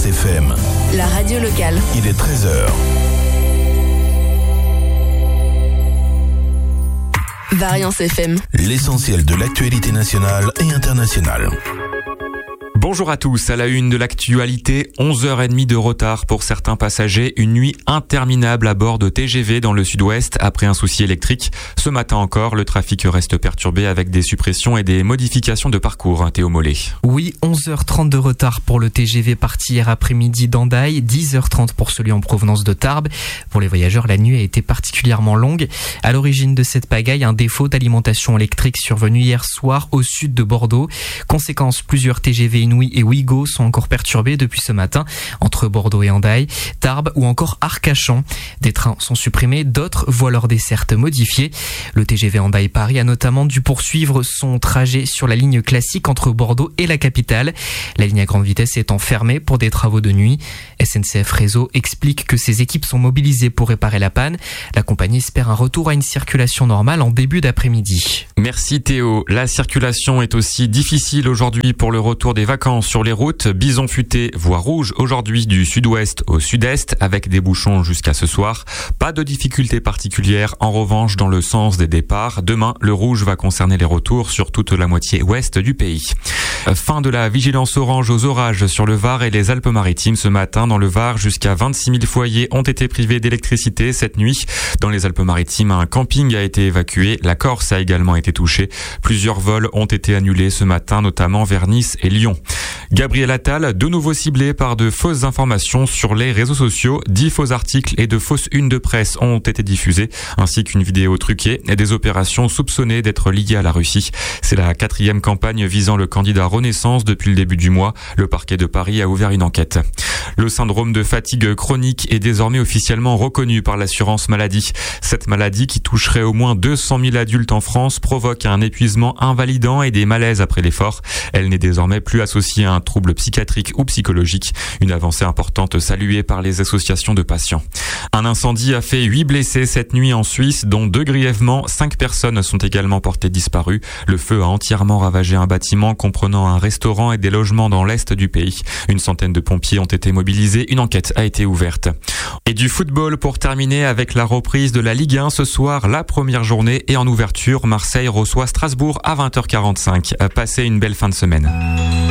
FM. La radio locale. Il est 13h. Variance FM. L'essentiel de l'actualité nationale et internationale. Bonjour à tous, à la une de l'actualité, 11h30 de retard pour certains passagers, une nuit interminable à bord de TGV dans le sud-ouest après un souci électrique. Ce matin encore, le trafic reste perturbé avec des suppressions et des modifications de parcours, Théo Mollet. Oui, 11h30 de retard pour le TGV parti hier après-midi d'Hendaye, 10h30 pour celui en provenance de Tarbes. Pour les voyageurs, la nuit a été particulièrement longue. À l'origine de cette pagaille, un défaut d'alimentation électrique survenu hier soir au sud de Bordeaux. Conséquence, plusieurs TGV Inouï et Ouigo sont encore perturbés depuis ce matin entre Bordeaux et Hendaye, Tarbes ou encore Arcachon. Des trains sont supprimés, d'autres voient leur desserte modifiée. Le TGV Hendaye-Paris a notamment dû poursuivre son trajet sur la ligne classique entre Bordeaux et la capitale. La ligne à grande vitesse étant fermée pour des travaux de nuit. SNCF Réseau explique que ses équipes sont mobilisées pour réparer la panne. La compagnie espère un retour à une circulation normale en début d'après-midi. Merci Théo. La circulation est aussi difficile aujourd'hui pour le retour des vacances sur les routes. Bison futé, voie rouge aujourd'hui du sud-ouest au sud-est avec des bouchons jusqu'à ce soir. Pas de difficultés particulières en revanche dans le sens des départs. Demain, le rouge va concerner les retours sur toute la moitié ouest du pays. Fin de la vigilance orange aux orages sur le Var et les Alpes-Maritimes ce matin. Dans le Var, jusqu'à 26 000 foyers ont été privés d'électricité cette nuit. Dans les Alpes-Maritimes, un camping a été évacué. La Corse a également été touchée. Plusieurs vols ont été annulés ce matin, notamment vers Nice et Lyon. Gabriel Attal, de nouveau ciblé par de fausses informations sur les réseaux sociaux. 10 faux articles et de fausses unes de presse ont été diffusés, ainsi qu'une vidéo truquée et des opérations soupçonnées d'être liées à la Russie. C'est la 4e campagne visant le candidat Renaissance depuis le début du mois. Le parquet de Paris a ouvert une enquête. Le syndrome de fatigue chronique est désormais officiellement reconnu par l'assurance maladie. Cette maladie, qui toucherait au moins 200 000 adultes en France, provoque un épuisement invalidant et des malaises après l'effort. Elle n'est désormais plus associée à un trouble psychiatrique ou psychologique. Une avancée importante saluée par les associations de patients. Un incendie a fait 8 blessés cette nuit en Suisse, dont 2 grièvement. 5 personnes sont également portées disparues. Le feu a entièrement ravagé un bâtiment comprenant un restaurant et des logements dans l'est du pays. Une centaine de pompiers ont été mobilisés. Une enquête a été ouverte. Et du football pour terminer avec la reprise de la Ligue 1 ce soir, la première journée et en ouverture, Marseille reçoit Strasbourg à 20h45. Passez une belle fin de semaine.